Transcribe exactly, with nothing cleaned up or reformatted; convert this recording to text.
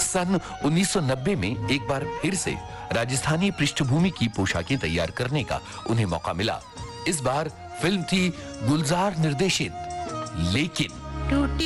सन उन्नीस सौ नब्बे में एक बार फिर से राजस्थानी पृष्ठभूमि की पोशाकें तैयार करने का उन्हें मौका मिला। इस बार फिल्म थी गुलजार निर्देशित लेकिन। टूटी